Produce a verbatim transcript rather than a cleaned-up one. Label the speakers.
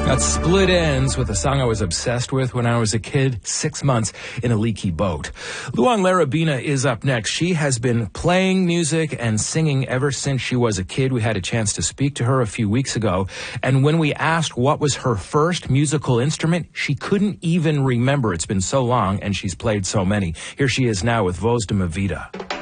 Speaker 1: Got Split Ends with a song I was obsessed with when I was a kid, Six Months in a Leaky Boat. Luan Larabina is up next. She has been playing music and singing ever since she was a kid. We had a chance to speak to her a few weeks ago, and when we asked what was her first musical instrument, she couldn't even remember. It's been so long, and she's played so many. Here she is now with Voz de Mi Vida.